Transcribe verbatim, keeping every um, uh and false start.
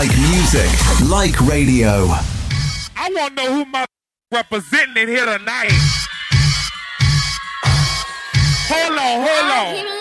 Like music, like radio. I want to know who my representing here tonight. Hold on, hold on.